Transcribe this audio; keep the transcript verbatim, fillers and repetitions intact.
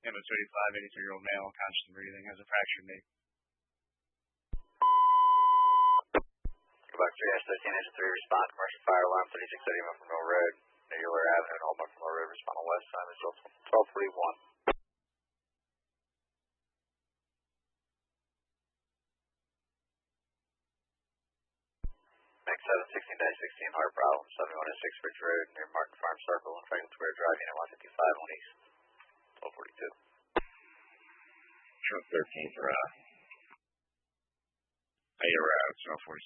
M S thirty-five, eighty-three-year-old male, conscious and breathing, has a fractured knee. Quebec three S thirteen engine three, respond, commercial fire alarm, thirty-six thirty Muffin Road, New York Avenue, and Old Muffin Road, respond on west, time is twelve forty-one. Next seven sixteen sixteen, hard problem, seventy-one oh six Ridge Road, near Martin Farm Circle, and Franklin Square Drive, unit one fifty-five, one east, twelve forty-two. Truck thirteen for, uh, hey, you're, uh, twelve forty-six.